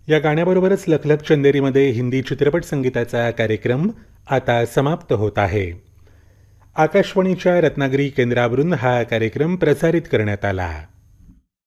या गाण्याबरोबरच लखलख चंदेरीमध्ये हिंदी चित्रपट संगीताचा कार्यक्रम आता समाप्त होत आहे. आकाशवाणीच्या रत्नागिरी केंद्रावरून हा कार्यक्रम प्रसारित करण्यात आला.